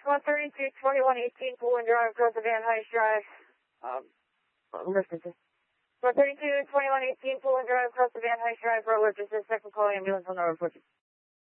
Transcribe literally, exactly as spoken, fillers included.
one thirty-two, twenty-one eighteen, pull and drive across the Van Huyst Drive. Um, lift assist. one thirty-two, twenty-one eighteen, pull and drive across the Van Huyst Drive for lift assist. Second call ambulance on the road.